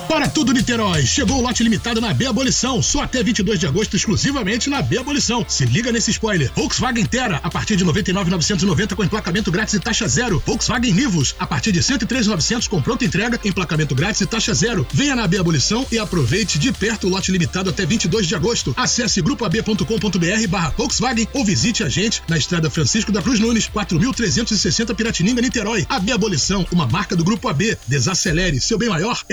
Para tudo, Niterói! Chegou o lote limitado na B Abolição, só até 22 de agosto, exclusivamente na B Abolição. Se liga nesse spoiler. Volkswagen Tera, a partir de R$ 99.990 com emplacamento grátis e taxa zero. Volkswagen Nivus, a partir de R$ 103.900 com pronta entrega, emplacamento grátis e taxa zero. Venha na B Abolição e aproveite de perto o lote limitado até 22 de agosto. Acesse grupoab.com.br/Volkswagen ou visite a gente na Estrada Francisco da Cruz Nunes, 4.360 Piratininga, Niterói. A B Abolição, uma marca do Grupo AB. Desacelere, seu bem maior